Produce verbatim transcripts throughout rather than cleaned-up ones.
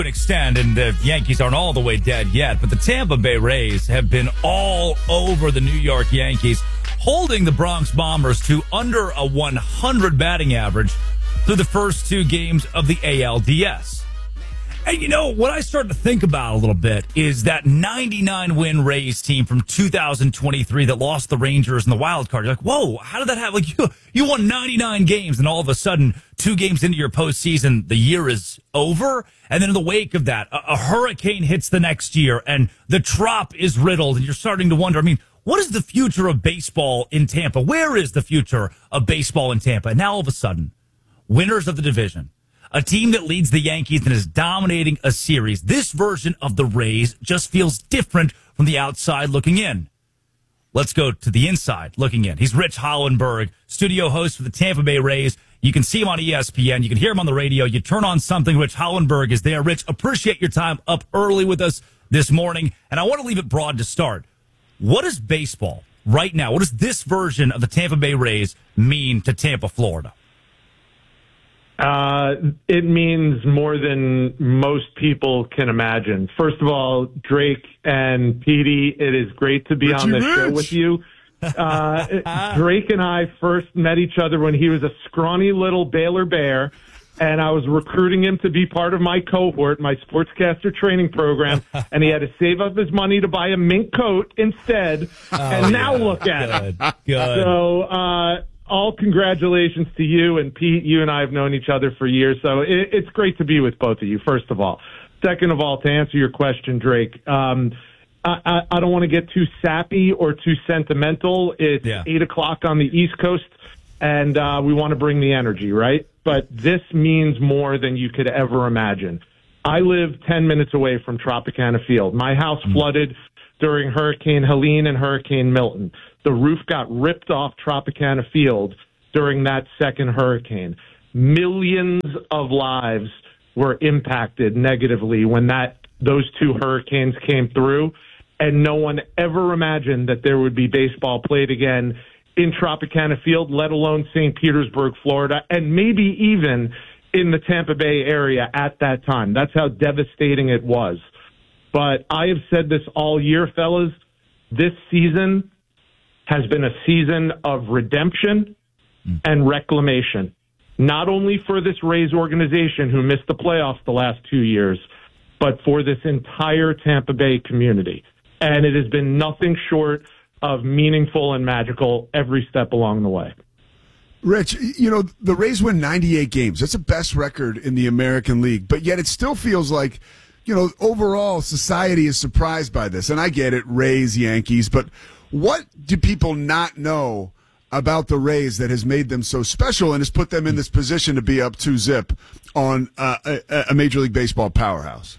an extent, and the Yankees aren't all the way dead yet, but the Tampa Bay Rays have been all over the New York Yankees, holding the Bronx Bombers to under a one hundred batting average through the first two games of the A L D S. And, you know, what I started to think about a little bit is that ninety-nine win Rays team from two thousand twenty-three that lost the Rangers in the wild card. You're like, whoa, how did that happen? Like, you, you won ninety-nine games, and all of a sudden, two games into your postseason, the year is over. And then in the wake of that, a, a hurricane hits the next year, and the Trop is riddled, and you're starting to wonder, I mean, what is the future of baseball in Tampa? Where is the future of baseball in Tampa? And now all of a sudden, winners of the division, a team that leads the Yankees and is dominating a series. This version of the Rays just feels different from the outside looking in. Let's go to the inside looking in. He's Rich Hollenberg, studio host for the Tampa Bay Rays. You can see him on E S P N. You can hear him on the radio. You turn on something, Rich Hollenberg is there. Rich, appreciate your time up early with us this morning. And I want to leave it broad to start. What does baseball right now, what does this version of the Tampa Bay Rays mean to Tampa, Florida? Uh, it means more than most people can imagine. First of all, Drake and Petey, it is great to be Richie on the Rich. show with you. Uh, Drake and I first met each other when he was a scrawny little Baylor Bear, and I was recruiting him to be part of my cohort, my sportscaster training program, and he had to save up his money to buy a mink coat instead. Oh, and now yeah. look at it. Good. Good. So, uh, all congratulations to you, and Pete, you and I have known each other for years, so it, it's great to be with both of you, first of all. Second of all, to answer your question, Drake, um, I, I, I don't want to get too sappy or too sentimental. It's Yeah. eight o'clock on the East Coast, and uh, we want to bring the energy, right? But this means more than you could ever imagine. I live ten minutes away from Tropicana Field. My house mm-hmm. flooded during Hurricane Helene and Hurricane Milton. The roof got ripped off Tropicana Field during that second hurricane. Millions of lives were impacted negatively when that those two hurricanes came through, and no one ever imagined that there would be baseball played again in Tropicana Field, let alone Saint Petersburg, Florida, and maybe even in the Tampa Bay area at that time. That's how devastating it was. But I have said this all year, fellas. This season has been a season of redemption and reclamation, not only for this Rays organization who missed the playoffs the last two years, but for this entire Tampa Bay community. And it has been nothing short of meaningful and magical every step along the way. Rich, you know, the Rays win ninety-eight games. That's the best record in the American League, but yet it still feels like, you know, overall society is surprised by this. And I get it, Rays, Yankees, but what do people not know about the Rays that has made them so special and has put them in this position to be up two zip on uh, a, a Major League Baseball powerhouse?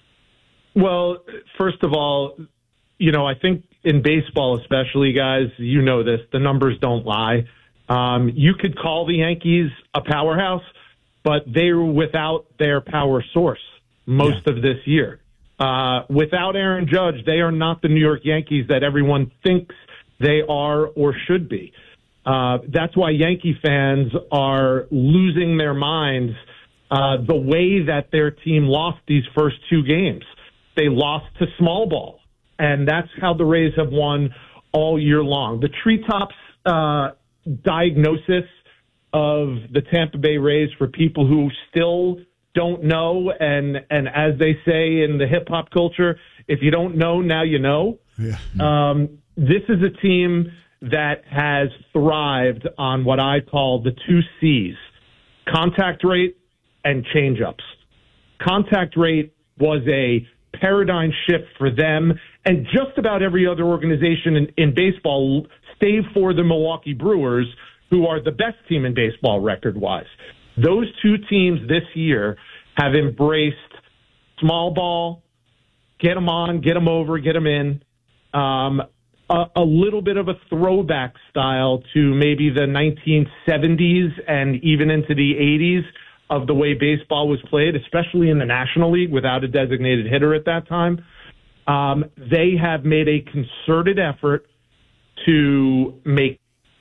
Well, first of all, you know, I think in baseball especially, guys, you know this, the numbers don't lie. Um, you could call the Yankees a powerhouse, but they're without their power source most yeah. of this year. Uh, without Aaron Judge, they are not the New York Yankees that everyone thinks they are or should be. Uh, that's why Yankee fans are losing their minds uh, the way that their team lost these first two games. They lost to small ball, and that's how the Rays have won all year long. The Treetops uh, diagnosis of the Tampa Bay Rays for people who still don't know, and and as they say in the hip hop culture, if you don't know, now you know. Yeah. Um, this is a team that has thrived on what I call the two C's: contact rate and changeups. Contact rate was a paradigm shift for them and just about every other organization in, in baseball, save for the Milwaukee Brewers, who are the best team in baseball record-wise. Those two teams this year have embraced small ball, get them on, get them over, get them in, um, a, a little bit of a throwback style to maybe the nineteen seventies and even into the eighties of the way baseball was played, especially in the National League without a designated hitter at that time. Um, they have made a concerted effort to make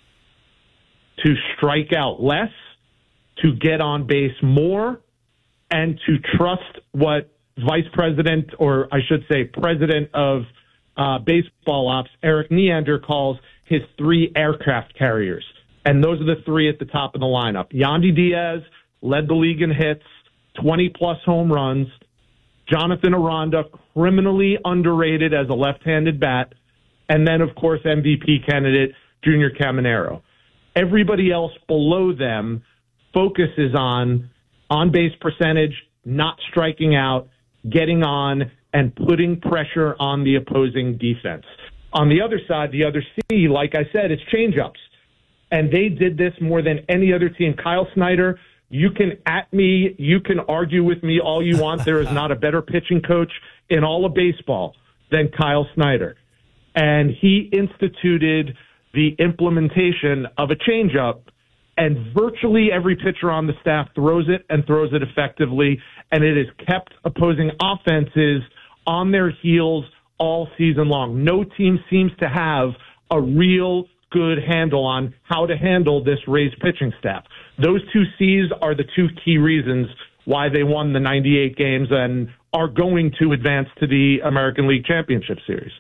to strike out less, to get on base more, and to trust what vice president, or I should say president of uh, baseball ops, Eric Neander, calls his three aircraft carriers. And those are the three at the top of the lineup. Yandy Diaz led the league in hits, twenty-plus home runs. Jonathan Aranda, criminally underrated as a left-handed bat. And then, of course, M V P candidate Junior Caminero. Everybody else below them focuses on on-base percentage, not striking out, getting on, and putting pressure on the opposing defense. On the other side, the other C, like I said, it's changeups. And they did this more than any other team. Kyle Snyder, you can at me, you can argue with me all you want. There is not a better pitching coach in all of baseball than Kyle Snyder. And he instituted the implementation of a changeup, and virtually every pitcher on the staff throws it and throws it effectively, and it has kept opposing offenses on their heels all season long. No team seems to have a real good handle on how to handle this Rays pitching staff. Those two C's are the two key reasons why they won the ninety-eight games and are going to advance to the American League Championship Series.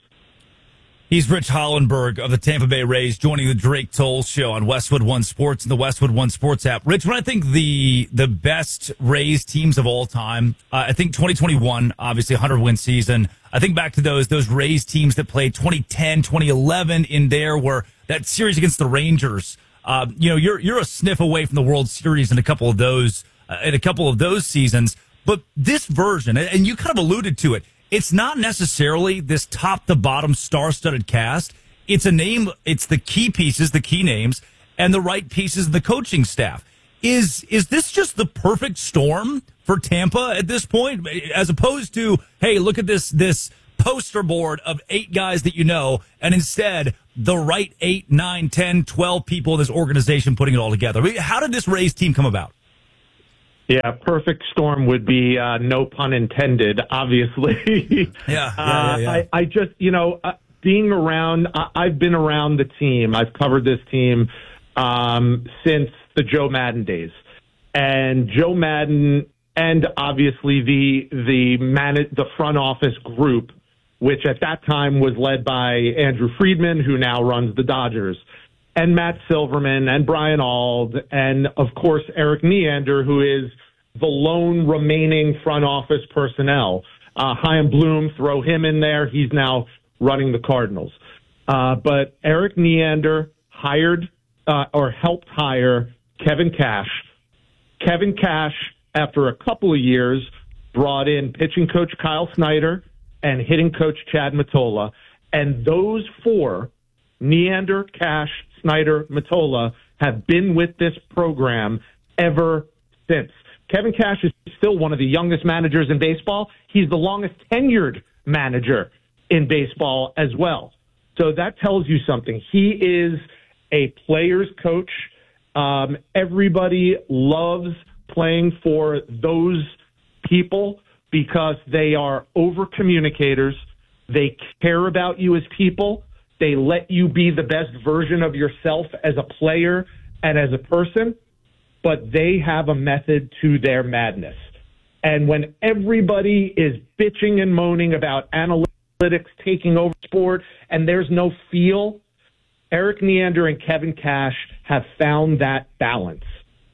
He's Rich Hollenberg of the Tampa Bay Rays, joining the Drake Toll Show on Westwood One Sports and the Westwood One Sports app. Rich, when I think the the best Rays teams of all time, uh, I think twenty twenty-one, obviously one hundred win season. I think back to those those Rays teams that played twenty ten, twenty eleven in there, where that series against the Rangers. Uh, you know, you're you're a sniff away from the World Series in a couple of those uh, in a couple of those seasons. But this version, and you kind of alluded to it, it's not necessarily this top to bottom star-studded cast. It's a name, it's the key pieces, the key names, and the right pieces of the coaching staff. Is is this just the perfect storm for Tampa at this point? As opposed to, hey, look at this this poster board of eight guys that you know, and instead the right eight, nine, ten, twelve people in this organization putting it all together. I mean, how did this Rays team come about? Yeah, perfect storm would be uh, no pun intended, obviously. yeah, yeah, uh, yeah, yeah. I, I just, you know, uh, being around, I, I've been around the team. I've covered this team um, since the Joe Madden days. And Joe Madden and obviously the the man, the front office group, which at that time was led by Andrew Friedman, who now runs the Dodgers, and Matt Silverman and Brian Auld, and of course Eric Neander, who is the lone remaining front office personnel. Uh, Chaim Bloom, throw him in there. He's now running the Cardinals. Uh, but Eric Neander hired uh, or helped hire Kevin Cash. Kevin Cash, after a couple of years, brought in pitching coach Kyle Snyder and hitting coach Chad Mottola. And those four, Neander, Cash, Snyder, Mottola, have been with this program ever since. Kevin Cash is still one of the youngest managers in baseball. He's the longest tenured manager in baseball as well. So that tells you something. He is a player's coach. Um, everybody loves playing for those people because they are over communicators. They care about you as people. They let you be the best version of yourself as a player and as a person, but they have a method to their madness. And when everybody is bitching and moaning about analytics taking over sport and there's no feel, Eric Neander and Kevin Cash have found that balance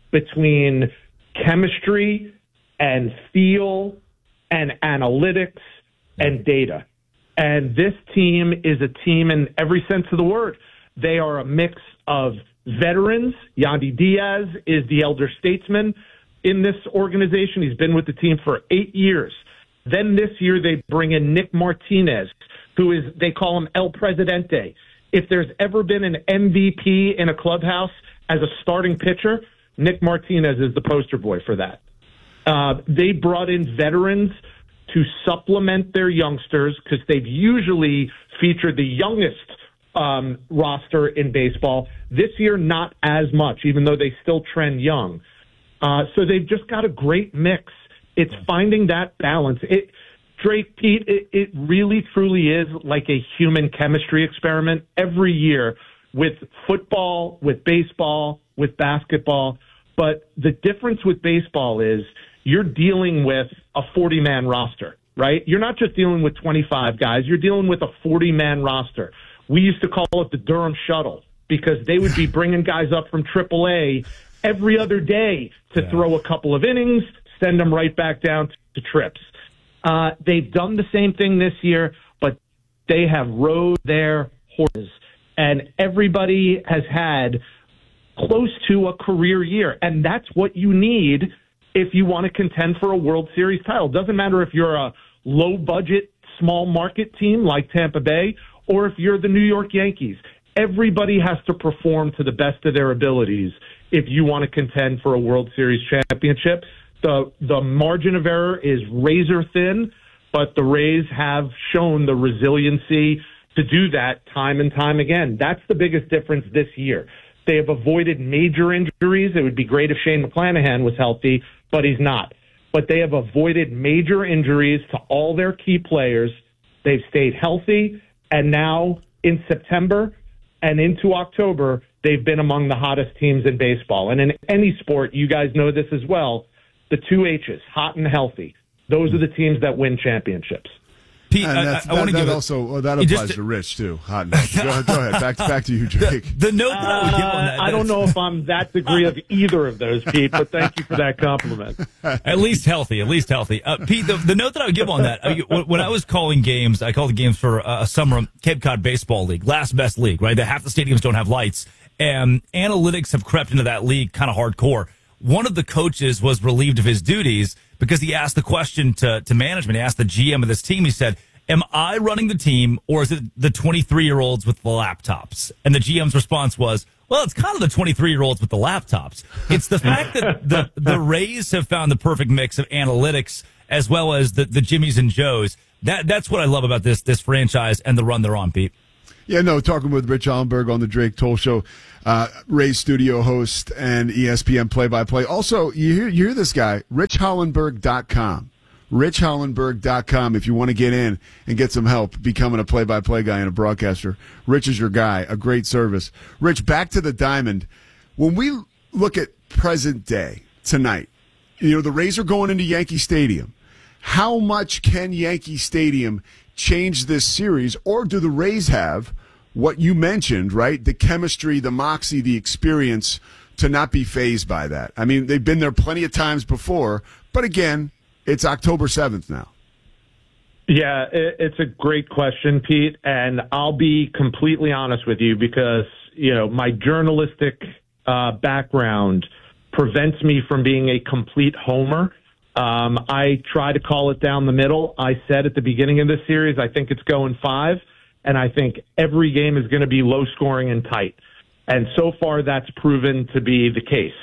between chemistry and feel and analytics and data. And this team is a team in every sense of the word. They are a mix of veterans. Yandy Diaz is the elder statesman in this organization. He's been with the team for eight years. Then this year they bring in Nick Martinez, who is, they call him El Presidente. If there's ever been an M V P in a clubhouse as a starting pitcher, Nick Martinez is the poster boy for that. Uh, they brought in veterans to supplement their youngsters because they've usually featured the youngest um, roster in baseball. This year, not as much, even though they still trend young. Uh, so they've just got a great mix. It's finding that balance. It, Drake, Pete, it, it really, truly is like a human chemistry experiment every year with football, with baseball, with basketball. But the difference with baseball is you're dealing with a forty-man roster, right? You're not just dealing with twenty-five guys. You're dealing with a forty-man roster. We used to call it the Durham Shuttle because they would be bringing guys up from triple A every other day to yeah. throw a couple of innings, send them right back down to trips. Uh, they've done the same thing this year, but they have rode their horses, and everybody has had close to a career year, and that's what you need if you want to contend for a World Series title. Doesn't matter if you're a low-budget, small-market team like Tampa Bay or if you're the New York Yankees. Everybody has to perform to the best of their abilities if you want to contend for a World Series championship. The the margin of error is razor thin, but the Rays have shown the resiliency to do that time and time again. That's the biggest difference this year. They have avoided major injuries. It would be great if Shane McClanahan was healthy, but he's not. But they have avoided major injuries to all their key players. They've stayed healthy, and now in September and into October, they've been among the hottest teams in baseball. And in any sport, you guys know this as well, the two H's, hot and healthy. Those are the teams that win championships. Pete, and I, that's, I, I want to that give also well, that applies just, to Rich too. Hot and healthy. Go, go ahead. Back back to you, Jake. The, the note that I would give on that. Uh, I don't know if I'm that degree of either of those, Pete, but thank you for that compliment. At least healthy. At least healthy. Uh, Pete, the, the note that I would give on that, uh, when I was calling games, I called the games for uh, a summer Cape Cod Baseball League, last best league, right? That half the stadiums don't have lights, and analytics have crept into that league kind of hardcore. One of the coaches was relieved of his duties because he asked the question to, to management. He asked the G M of this team. He said, am I running the team, or is it the twenty-three-year-olds with the laptops? And the G M's response was, well, it's kind of the twenty-three-year-olds with the laptops. It's the fact that the, the Rays have found the perfect mix of analytics as well as the, the Jimmies and Joes. That That's what I love about this this franchise and the run they're on, Pete. Yeah, no, talking with Rich Hollenberg on the Drake Toll Show, uh, Rays studio host and E S P N play-by-play. Also, you hear, you hear this guy, rich hollenberg dot com. rich hollenberg dot com if you want to get in and get some help becoming a play-by-play guy and a broadcaster. Rich is your guy, a great service. Rich, back to the Diamond. When we look at present day tonight, you know, the Rays are going into Yankee Stadium. How much can Yankee Stadium change this series, or do the Rays have what you mentioned, right? The chemistry, the moxie, the experience to not be fazed by that? I mean, they've been there plenty of times before, but again, it's October seventh now. Yeah, it's a great question, Pete, and I'll be completely honest with you because, you know, my journalistic uh, background prevents me from being a complete homer. Um, I try to call it down the middle. I said at the beginning of this series, I think it's going five, and I think every game is going to be low scoring and tight. And so far, that's proven to be the case.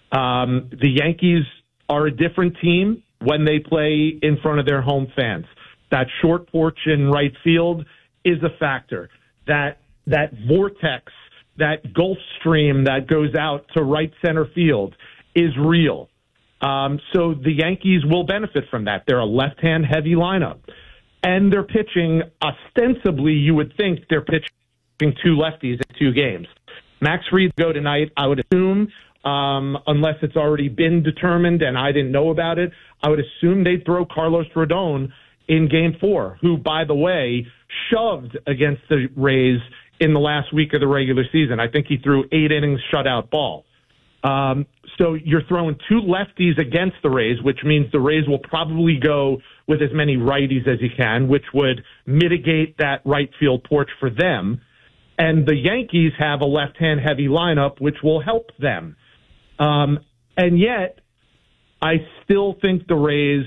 Um, the Yankees are a different team when they play in front of their home fans. That short porch in right field is a factor. That that vortex, that Gulf Stream that goes out to right center field is real. Um, so the Yankees will benefit from that. They're a left-hand heavy lineup. And they're pitching, ostensibly, you would think they're pitching two lefties in two games. Max Fried go tonight, I would assume, um, unless it's already been determined and I didn't know about it, I would assume they'd throw Carlos Rodon in game four, who, by the way, shoved against the Rays in the last week of the regular season. I think he threw eight innings shutout ball. Um, so you're throwing two lefties against the Rays, which means the Rays will probably go with as many righties as you can, which would mitigate that right field porch for them. And the Yankees have a left-hand heavy lineup, which will help them. Um, and yet, I still think the Rays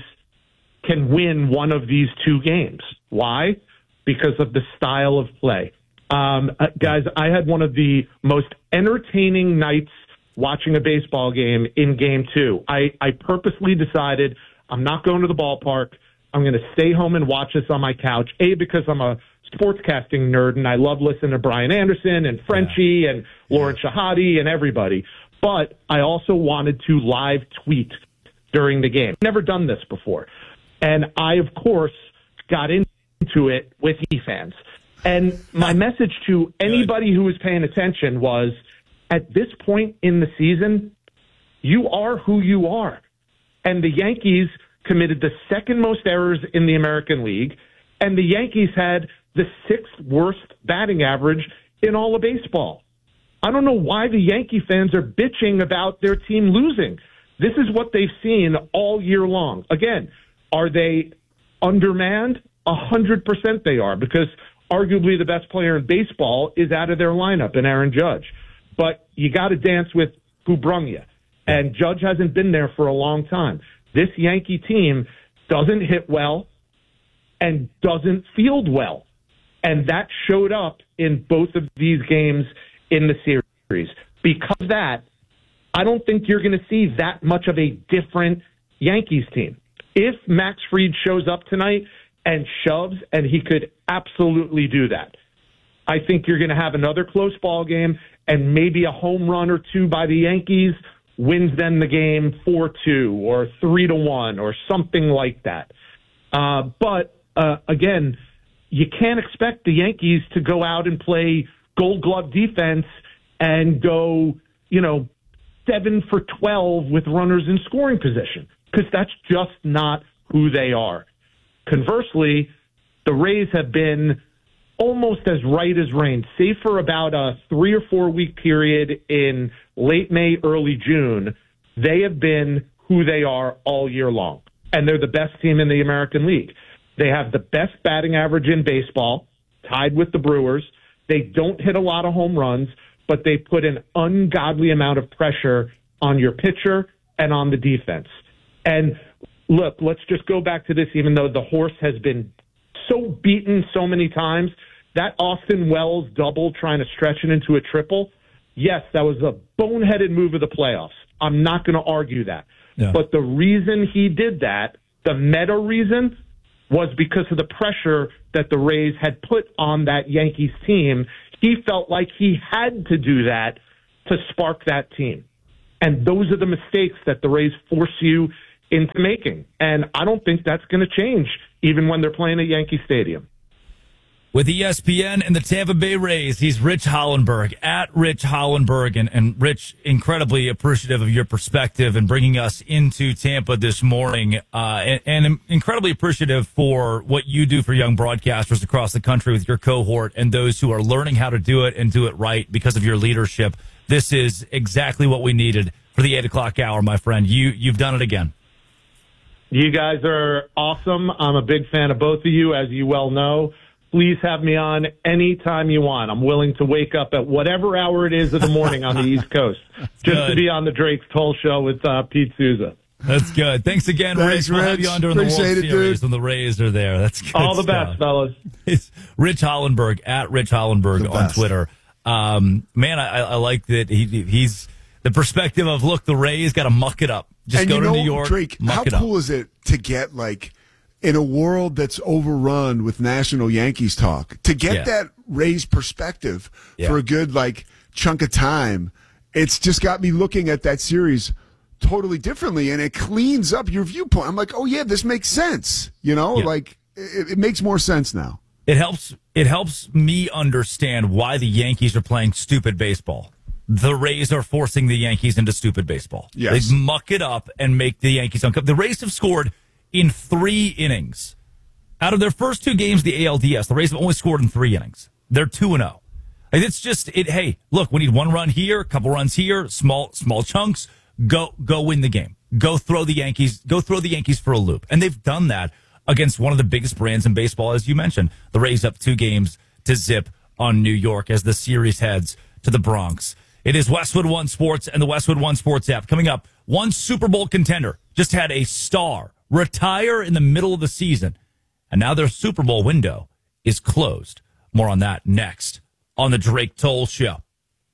can win one of these two games. Why? Because of the style of play. Um, uh, guys, I had one of the most entertaining nights watching a baseball game in game two. I, I purposely decided I'm not going to the ballpark. I'm going to stay home and watch this on my couch. A, because I'm a sportscasting nerd and I love listening to Brian Anderson and Frenchie yeah. and Lauren yeah. Shahadi and everybody. But I also wanted to live tweet during the game. Never done this before. And I, of course, got into it with E fans. And my message to anybody who was paying attention was, at this point in the season, you are who you are. And the Yankees committed the second most errors in the American League, and the Yankees had the sixth worst batting average in all of baseball. I don't know why the Yankee fans are bitching about their team losing. This is what they've seen all year long. Again, are they undermanned? A hundred percent they are, because arguably the best player in baseball is out of their lineup in Aaron Judge. But you got to dance with who brung you. And Judge hasn't been there for a long time. This Yankee team doesn't hit well and doesn't field well. And that showed up in both of these games in the series. Because of that, I don't think you're going to see that much of a different Yankees team. If Max Fried shows up tonight and shoves, and he could absolutely do that, I think you're going to have another close ball game, and maybe a home run or two by the Yankees wins them the game four two or three to one or something like that. Uh, but, uh, again, you can't expect the Yankees to go out and play gold glove defense and go, you know, seven for twelve with runners in scoring position, because that's just not who they are. Conversely, the Rays have been almost as right as rain, save for about a three or four week period in late May, early June. They have been who they are all year long, and they're the best team in the American League. They have the best batting average in baseball, tied with the Brewers. They don't hit a lot of home runs, but they put an ungodly amount of pressure on your pitcher and on the defense. And look, let's just go back to this, even though the horse has been so beaten so many times. That Austin Wells double trying to stretch it into a triple, yes, that was a boneheaded move of the playoffs. I'm not going to argue that. Yeah. But the reason he did that, the meta reason, was because of the pressure that the Rays had put on that Yankees team. He felt like he had to do that to spark that team. And those are the mistakes that the Rays force you into making. And I don't think that's going to change, even when they're playing at Yankee Stadium. With E S P N and the Tampa Bay Rays, he's Rich Hollenberg, at Rich Hollenberg. And, and Rich, incredibly appreciative of your perspective and bringing us into Tampa this morning. Uh, and, and incredibly appreciative for what you do for young broadcasters across the country with your cohort and those who are learning how to do it and do it right because of your leadership. This is exactly what we needed for the eight o'clock hour, my friend. You, you've done it again. You guys are awesome. I'm a big fan of both of you, as you well know. Please have me on anytime you want. I'm willing to wake up at whatever hour it is in the morning on the East Coast just good. to be on the Drake's Toll Show with uh, Pete Souza. That's good. Thanks again, Thanks, Rich. We'll Rich. have you on during Appreciate the World it, Series dude. when the Rays are there. That's good all the stuff. best, fellas. It's Rich Hollenberg, at Rich Hollenberg on Twitter. Um, man, I, I like that he, he's the perspective of, look, the Rays got to muck it up. Just and go you to know, New York, Drake, muck how it up. cool is it to get, like, in a world that's overrun with national Yankees talk, to get Yeah. that Rays perspective Yeah. for a good, like, chunk of time, it's just got me looking at that series totally differently, and it cleans up your viewpoint. I'm like, oh, yeah, this makes sense. You know, Yeah. like, it, it makes more sense now. It helps. It helps me understand why the Yankees are playing stupid baseball. The Rays are forcing the Yankees into stupid baseball. Yes. They muck it up and make the Yankees uncomfortable. The Rays have scored in three innings. Out of their first two games, the A L D S, the Rays have only scored in three innings. They're two and oh. It's just, it. Hey, look, we need one run here, a couple runs here, small small chunks. Go go win the game. Go throw the Yankees, go throw the Yankees for a loop. And they've done that against one of the biggest brands in baseball, as you mentioned. The Rays up two games to zip on New York as the series heads to the Bronx. It is Westwood One Sports and the Westwood One Sports app. Coming up, one Super Bowl contender just had a star retire in the middle of the season, and now their Super Bowl window is closed. More on that next on the Drake Toll Show.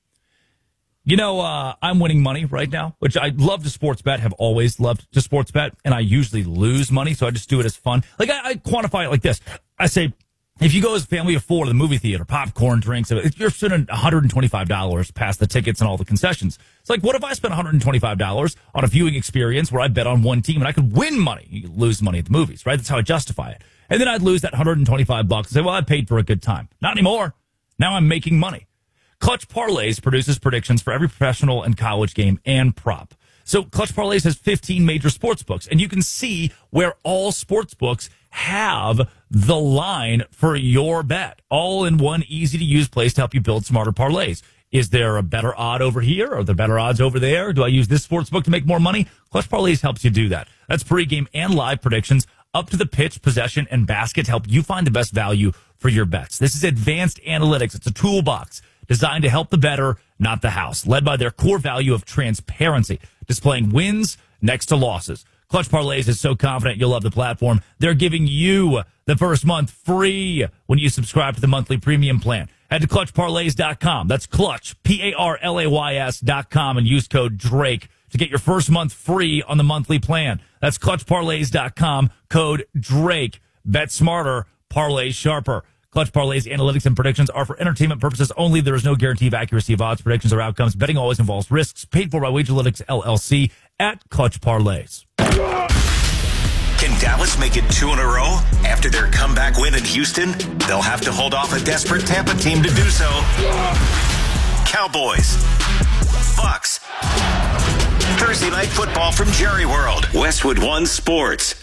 You know, uh, I'm winning money right now, which I love to sports bet, have always loved to sports bet, and I usually lose money, so I just do it as fun. Like, I, I quantify it like this. I say, if you go as a family of four to the movie theater, popcorn, drinks, you're spending one hundred twenty-five dollars past the tickets and all the concessions. It's like, what if I spent one hundred twenty-five dollars on a viewing experience where I bet on one team and I could win money? You lose money at the movies, right? That's how I justify it. And then I'd lose that one hundred twenty-five bucks and say, well, I paid for a good time. Not anymore. Now I'm making money. Clutch Parlays produces predictions for every professional and college game and prop. So Clutch Parlays has fifteen major sports books, and you can see where all sports books have the line for your bet, all in one easy-to-use place to help you build smarter parlays. Is there a better odd over here? Are there better odds over there? Do I use this sports book to make more money? Clutch Parlays helps you do that. That's pregame and live predictions up to the pitch, possession, and basket to help you find the best value for your bets. This is advanced analytics. It's a toolbox designed to help the bettor, not the house, led by their core value of transparency, displaying wins next to losses. Clutch Parlays is so confident you'll love the platform. They're giving you the first month free when you subscribe to the monthly premium plan. Head to clutch parlays dot com. That's Clutch, P A R L A Y S dot com, and use code Drake to get your first month free on the monthly plan. That's clutch parlays dot com, code Drake. Bet smarter, parlay sharper. Clutch Parlays analytics and predictions are for entertainment purposes only. There is no guarantee of accuracy of odds, predictions, or outcomes. Betting always involves risks. Paid for by Wagerlytics, L L C, at Clutch Parlays. Can Dallas make it two in a row after their comeback win in Houston? They'll have to hold off a desperate Tampa team to do so. Cowboys. Bucks. Thursday Night Football from Jerry World. Westwood One Sports.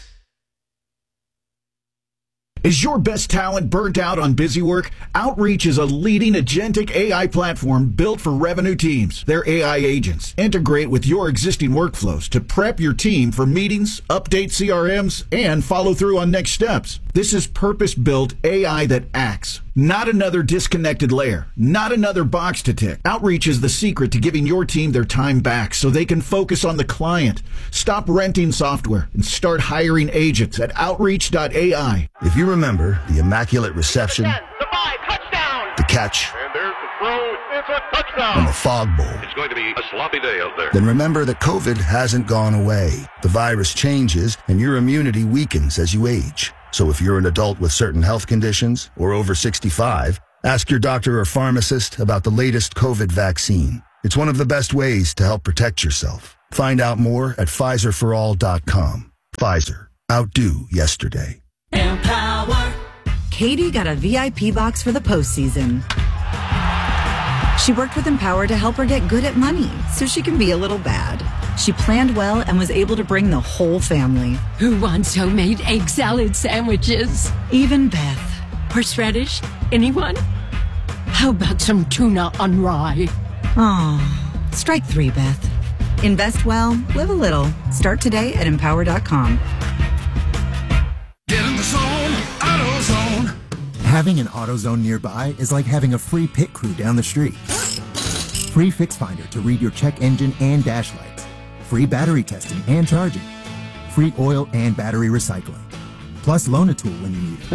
Is your best talent burnt out on busy work? Outreach is a leading agentic A I platform built for revenue teams. Their A I agents integrate with your existing workflows to prep your team for meetings, update C R Ms, and follow through on next steps. This is purpose-built A I that acts. Not another disconnected layer. Not another box to tick. Outreach is the secret to giving your team their time back so they can focus on the client. Stop renting software and start hiring agents at outreach dot A I. If you remember the immaculate reception, the five, touchdown, the catch, and there's the throw, it's a touchdown, and the fog bowl, it's going to be a sloppy day out there. Then remember that COVID hasn't gone away. The virus changes and your immunity weakens as you age. So if you're an adult with certain health conditions or over sixty-five, ask your doctor or pharmacist about the latest COVID vaccine. It's one of the best ways to help protect yourself. Find out more at Pfizer for all dot com. Pfizer. Outdo yesterday. Empower. Katie got a V I P box for the postseason. She worked with Empower to help her get good at money so she can be a little bad. She planned well and was able to bring the whole family. Who wants homemade egg salad sandwiches? Even Beth. Horseradish? Anyone? How about some tuna on rye? Aw, strike three, Beth. Invest well, live a little. Start today at empower dot com. Get in the zone, AutoZone. Having an AutoZone nearby is like having a free pit crew down the street. Free Fix Finder to read your check engine and dash lights. Free battery testing and charging. Free oil and battery recycling. Plus loan a tool when you need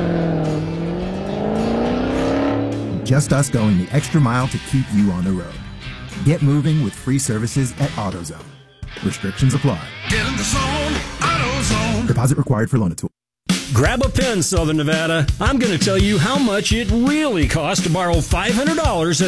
it. Just us going the extra mile to keep you on the road. Get moving with free services at AutoZone. Restrictions apply. Get in the zone, AutoZone. Deposit required for loan a tool. Grab a pen, Southern Nevada. I'm going to tell you how much it really costs to borrow five hundred dollars at